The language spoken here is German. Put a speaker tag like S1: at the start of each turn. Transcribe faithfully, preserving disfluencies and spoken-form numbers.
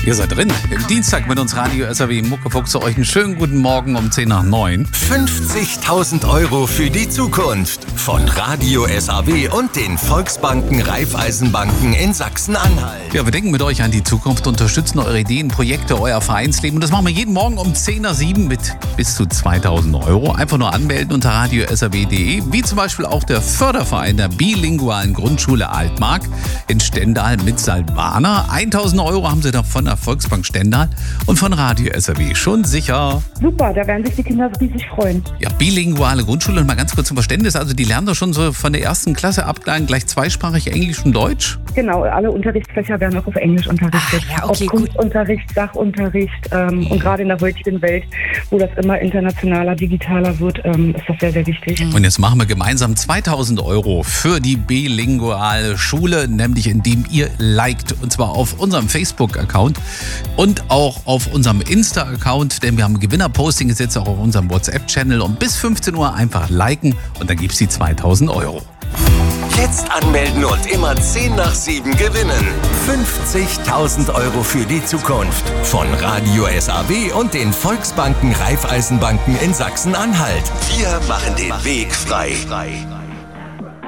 S1: Ihr seid drin. Im Dienstag mit uns Radio S R W Muckefuchse. Euch einen schönen guten Morgen um zehn nach neun.
S2: fünfzigtausend Euro für die Zukunft von Radio S R W und den Volksbanken Raiffeisenbanken in Sachsen-Anhalt.
S1: Ja, wir denken mit euch an die Zukunft, unterstützen eure Ideen, Projekte, euer Vereinsleben. Und das machen wir jeden Morgen um zehn nach sieben mit bis zu zweitausend Euro. Einfach nur anmelden unter radio s r w punkt d e. Wie zum Beispiel auch der Förderverein der bilingualen Grundschule Altmark in Stendal mit Salbana. tausend Euro haben sie da von der Volksbank Stendal und von Radio S R W. Schon sicher.
S3: Super, da werden sich die Kinder riesig freuen.
S1: Ja, bilinguale Grundschule. Und mal ganz kurz zum Verständnis. Also die lernen doch schon so von der ersten Klasse ab gleich zweisprachig Englisch und Deutsch?
S3: Genau, alle Unterrichtsfächer werden auch auf Englisch unterrichtet.
S4: Ah, ja, okay,
S3: Ob Kunstunterricht, Sachunterricht ähm, und gerade in der heutigen Welt, wo das immer internationaler, digitaler wird, ähm, ist das sehr, sehr wichtig.
S1: Und jetzt machen wir gemeinsam zweitausend Euro für die bilinguale Schule, nämlich indem ihr liked, und zwar auf unserem Facebook-Account und auch auf unserem Insta-Account, denn wir haben ein Gewinner-Posting gesetzt, auch auf unserem WhatsApp-Channel, und bis fünfzehn Uhr einfach liken und dann gibt's die zweitausend Euro.
S2: Jetzt anmelden und immer zehn nach sieben gewinnen. fünfzigtausend Euro für die Zukunft von Radio S R W und den Volksbanken Raiffeisenbanken in Sachsen-Anhalt. Wir machen den Weg frei.